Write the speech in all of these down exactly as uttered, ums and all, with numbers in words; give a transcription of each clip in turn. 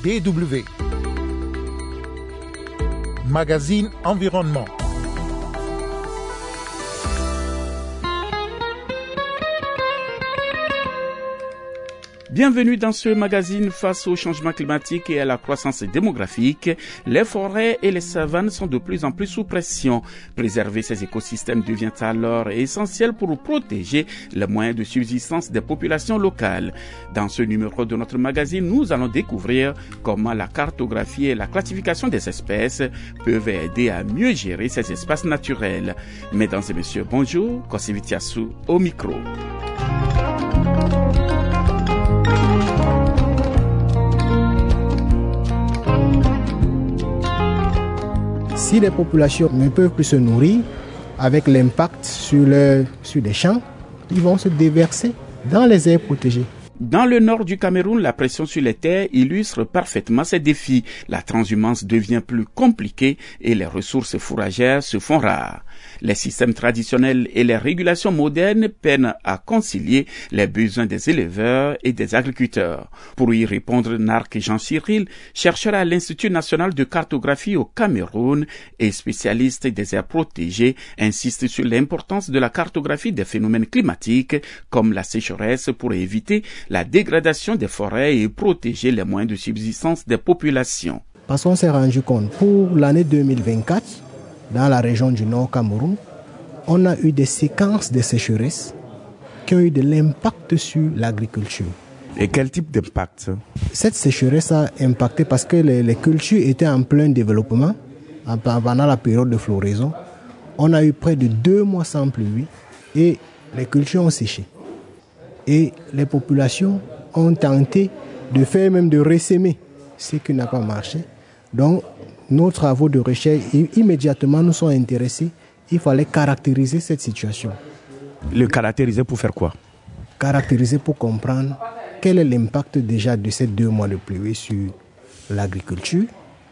D W. Magazine Environnement. Bienvenue dans ce magazine. Face au changement climatique et à la croissance démographique, les forêts et les savanes sont de plus en plus sous pression. Préserver ces écosystèmes devient alors essentiel pour protéger les moyens de subsistance des populations locales. Dans ce numéro de notre magazine, nous allons découvrir comment la cartographie et la classification des espèces peuvent aider à mieux gérer ces espaces naturels. Mesdames et messieurs, bonjour. Kosivitiasu au micro. Si les populations ne peuvent plus se nourrir, avec l'impact sur, le, sur les champs, ils vont se déverser dans les aires protégées. Dans le nord du Cameroun, la pression sur les terres illustre parfaitement ces défis. La transhumance devient plus compliquée et les ressources fourragères se font rares. Les systèmes traditionnels et les régulations modernes peinent à concilier les besoins des éleveurs et des agriculteurs. Pour y répondre, Narc Jean-Cyril, chercheur à l'Institut national de cartographie au Cameroun et spécialiste des aires protégées, insiste sur l'importance de la cartographie des phénomènes climatiques comme la sécheresse pour éviter la dégradation des forêts et protéger les moyens de subsistance des populations. Parce qu'on s'est rendu compte, pour l'année deux mille vingt-quatre, dans la région du Nord Cameroun, on a eu des séquences de sécheresse qui ont eu de l'impact sur l'agriculture. Et quel type d'impact? Cette sécheresse a impacté parce que les, les cultures étaient en plein développement pendant la période de floraison. On a eu près de deux mois sans pluie et les cultures ont séché. Et les populations ont tenté de faire même de ressemer, ce qui n'a pas marché. Donc, nos travaux de recherche immédiatement nous sont intéressés. Il fallait caractériser cette situation. Le caractériser pour faire quoi? Caractériser pour comprendre quel est l'impact déjà de ces deux mois de pluie sur l'agriculture.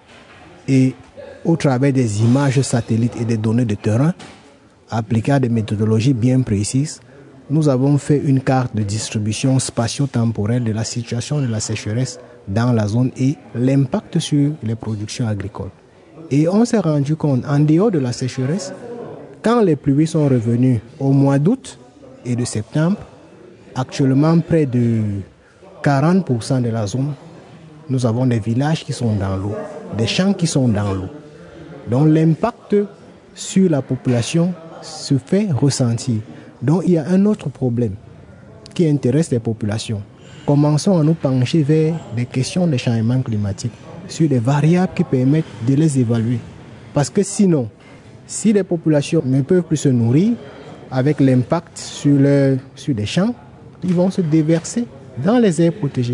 Et au travers des images satellites et des données de terrain, appliquées à des méthodologies bien précises, nous avons fait une carte de distribution spatio-temporelle de la situation de la sécheresse dans la zone et l'impact sur les productions agricoles. Et on s'est rendu compte, en dehors de la sécheresse, quand les pluies sont revenues au mois d'août et de septembre, actuellement près de quarante pour cent de la zone, nous avons des villages qui sont dans l'eau, des champs qui sont dans l'eau. Donc l'impact sur la population se fait ressentir. Donc il y a un autre problème qui intéresse les populations. Commençons à nous pencher vers des questions de changement climatique, sur des variables qui permettent de les évaluer. Parce que sinon, si les populations ne peuvent plus se nourrir, avec l'impact sur, le, sur les champs, ils vont se déverser dans les aires protégées.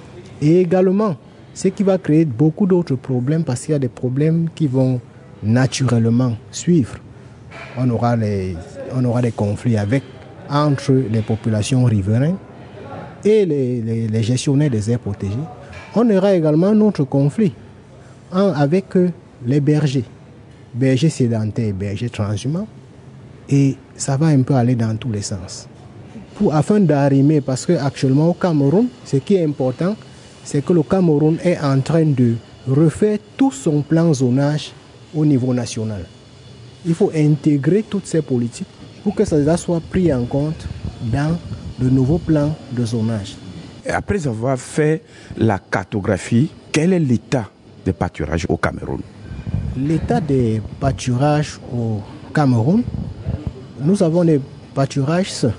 Et également, ce qui va créer beaucoup d'autres problèmes, parce qu'il y a des problèmes qui vont naturellement suivre. On aura, les, on aura des conflits avec, entre les populations riveraines et les, les, les gestionnaires des aires protégées. On aura également un autre conflit hein, avec les bergers, bergers sédentaires et bergers transhumants. Et ça va un peu aller dans tous les sens. Pour, afin d'arrimer, parce qu'actuellement au Cameroun, ce qui est important, c'est que le Cameroun est en train de refaire tout son plan zonage au niveau national. Il faut intégrer toutes ces politiques pour que ça soit pris en compte dans le nouveau plan de zonage. Après avoir fait la cartographie, quel est l'état des pâturages au Cameroun? L'état des pâturages au Cameroun, nous avons des pâturages sains.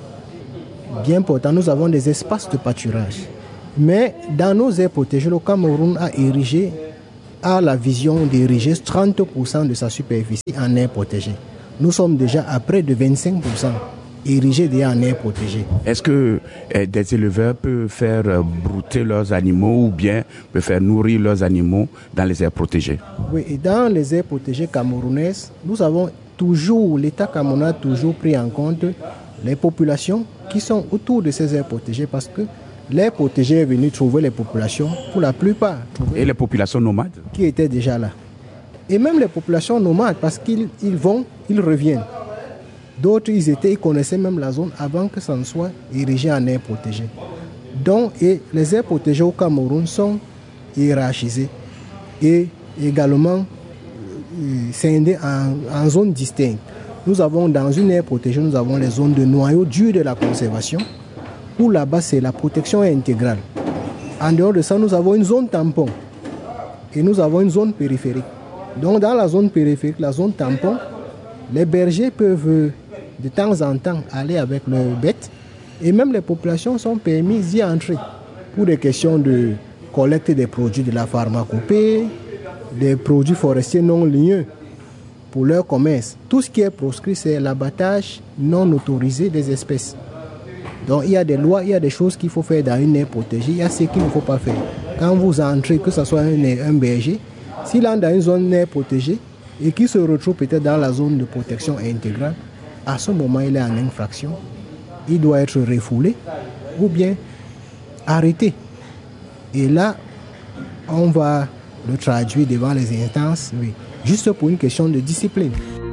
Bien important, nous avons des espaces de pâturage. Mais dans nos aires protégées, le Cameroun a érigé, a la vision d'ériger trente pour cent de sa superficie en aires protégées. Nous sommes déjà à près de vingt-cinq pour cent érigés déjà en aires protégées. Est-ce que eh, des éleveurs peuvent faire euh, brouter leurs animaux ou bien peuvent faire nourrir leurs animaux dans les aires protégées? Oui, et dans les aires protégées camerounaises, nous avons toujours, l'État camerounais a toujours pris en compte les populations qui sont autour de ces aires protégées parce que l'aire protégée est venue trouver les populations, pour la plupart. Et les populations nomades? Qui étaient déjà là. Et même les populations nomades, parce qu'ils ils vont, ils reviennent. D'autres, ils étaient, ils connaissaient même la zone avant que ça ne soit érigé en aire protégée. Donc, et les aires protégées au Cameroun sont hiérarchisés et également scindés en, en zones distinctes. Nous avons dans une aire protégée, nous avons les zones de noyau dur de la conservation, où là-bas c'est la protection intégrale. En dehors de ça, nous avons une zone tampon et nous avons une zone périphérique. Donc dans la zone périphérique, la zone tampon, les bergers peuvent de temps en temps aller avec leurs bêtes et même les populations sont permises d'y entrer pour des questions de collecte des produits de la pharmacopée, des produits forestiers non ligneux pour leur commerce. Tout ce qui est proscrit, c'est l'abattage non autorisé des espèces. Donc il y a des lois, il y a des choses qu'il faut faire dans une aire protégée, il y a ce qu'il ne faut pas faire. Quand vous entrez, que ce soit un, un berger, s'il entre dans une zone aire protégée et qu'il se retrouve peut-être dans la zone de protection intégrale, à ce moment il est en infraction, il doit être refoulé ou bien arrêté. Et là, on va le traduire devant les instances, oui, juste pour une question de discipline.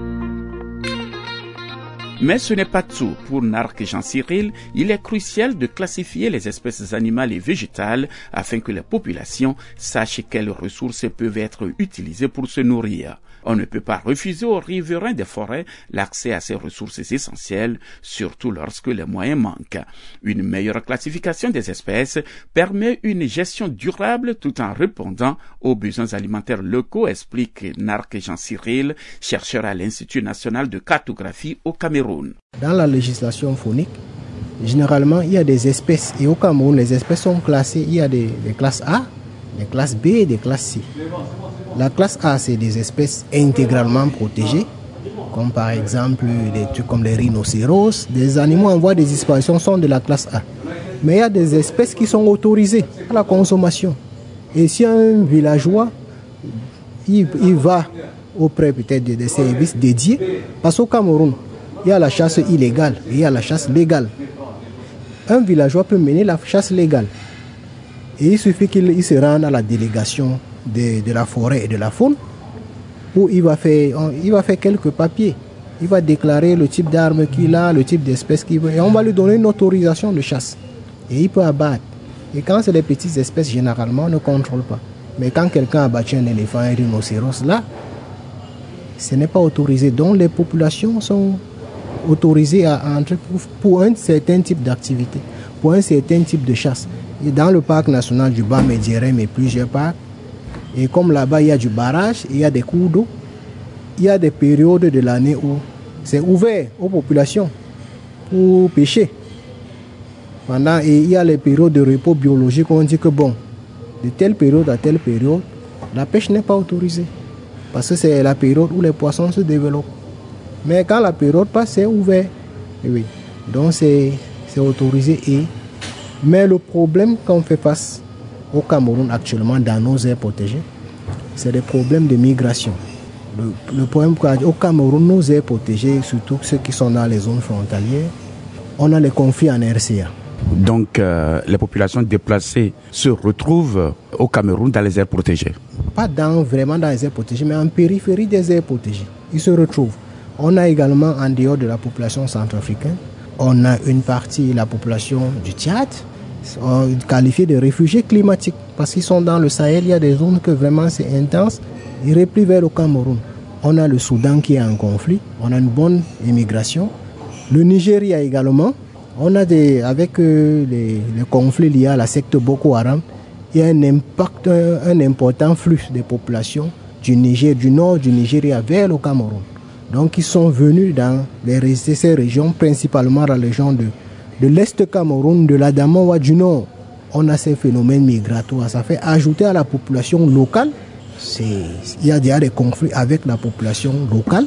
Mais ce n'est pas tout. Pour Narc Jean-Cyril, il est crucial de classifier les espèces animales et végétales afin que les populations sachent quelles ressources peuvent être utilisées pour se nourrir. On ne peut pas refuser aux riverains des forêts l'accès à ces ressources essentielles, surtout lorsque les moyens manquent. Une meilleure classification des espèces permet une gestion durable tout en répondant aux besoins alimentaires locaux, explique Narc Jean-Cyril, chercheur à l'Institut national de cartographie au Cameroun. Dans la législation faunique, généralement, il y a des espèces, et au Cameroun, les espèces sont classées, il y a des, des classes A, des classes B et des classes C. La classe A, c'est des espèces intégralement protégées, comme par exemple des trucs comme les rhinocéros. Des animaux en voie de disparition sont de la classe A. Mais il y a des espèces qui sont autorisées à la consommation. Et si un villageois, il, il va auprès peut-être des services dédiés, parce qu'au Cameroun, il y a la chasse illégale et il y a la chasse légale. Un villageois peut mener la chasse légale. Et il suffit qu'il se rende à la délégation de, de la forêt et de la faune, où il va, faire, il va faire quelques papiers. Il va déclarer le type d'arme qu'il a, le type d'espèce qu'il veut, et on va lui donner une autorisation de chasse. Et il peut abattre. Et quand c'est les petites espèces, généralement, on ne contrôle pas. Mais quand quelqu'un a abattu un éléphant, un rhinocéros, là, ce n'est pas autorisé. Donc les populations sont autorisées à entrer pour, pour un certain type d'activité, pour un certain type de chasse. Et dans le parc national du Bas-Méditerranée, mais plusieurs parcs, et comme là-bas il y a du barrage, il y a des cours d'eau, il y a des périodes de l'année où c'est ouvert aux populations pour pêcher. Pendant, et il y a les périodes de repos biologique où on dit que bon, de telle période à telle période, la pêche n'est pas autorisée. Parce que c'est la période où les poissons se développent. Mais quand la période passe, c'est ouvert. Et oui. Donc c'est autorisé. Et... Mais le problème qu'on fait face au Cameroun actuellement dans nos aires protégées, c'est des problèmes de migration. Le, le problème au Cameroun, nos aires protégées, surtout ceux qui sont dans les zones frontalières, on a les conflits en R C A. Donc euh, les populations déplacées se retrouvent au Cameroun dans les aires protégées? Pas dans, vraiment dans les aires protégées, mais en périphérie des aires protégées. Ils se retrouvent. On a également en dehors de la population centrafricaine, on a une partie, la population du Tchad, qualifiée de réfugiés climatiques, parce qu'ils sont dans le Sahel, il y a des zones que vraiment c'est intense, ils replient vers le Cameroun. On a le Soudan qui est en conflit, on a une bonne immigration. Le Nigeria également, on a des, avec euh, les, les conflits liés à la secte Boko Haram, il y a un impact, un, un important flux des populations du Niger, du nord du Nigeria vers le Cameroun. Donc ils sont venus dans les, ces régions, principalement dans les régions de, de l'Est Cameroun, de l'Adamawa du Nord. On a ces phénomènes migratoires. Ça fait ajouter à la population locale, il y a déjà des conflits avec la population locale.